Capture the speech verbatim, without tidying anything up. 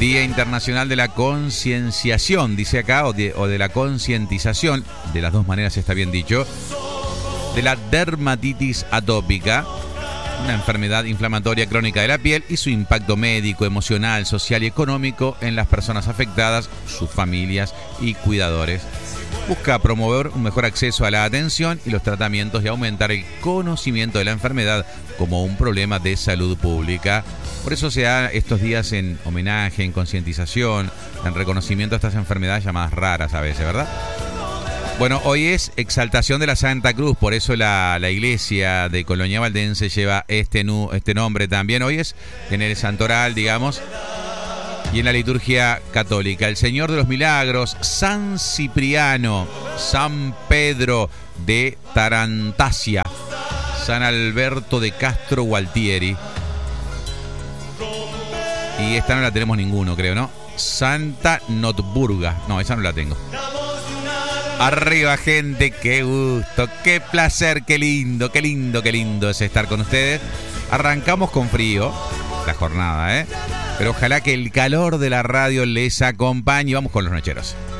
Día Internacional de la Concienciación, dice acá, o de, o de la concientización, de las dos maneras está bien dicho, de la dermatitis atópica, una enfermedad inflamatoria crónica de la piel y su impacto médico, emocional, social y económico en las personas afectadas, sus familias y cuidadores. Busca promover un mejor acceso a la atención y los tratamientos y aumentar el conocimiento de la enfermedad como un problema de salud pública. Por eso se da estos días en homenaje, en concientización, en reconocimiento a estas enfermedades llamadas raras a veces, ¿verdad? Bueno, hoy es exaltación de la Santa Cruz, por eso la, la iglesia de Colonia Valdense lleva este, nu, este nombre también. Hoy es en el santoral, digamos, y en la liturgia católica. El Señor de los Milagros, San Cipriano, San Pedro de Tarantasia, San Alberto de Castro Gualtieri. Y esta no la tenemos ninguno, creo, ¿no? Santa Notburga. No, esa no la tengo. Arriba, gente, qué gusto, qué placer, qué lindo, qué lindo, qué lindo es estar con ustedes. Arrancamos con frío la jornada, ¿eh? Pero ojalá que el calor de la radio les acompañe. Vamos con los nocheros.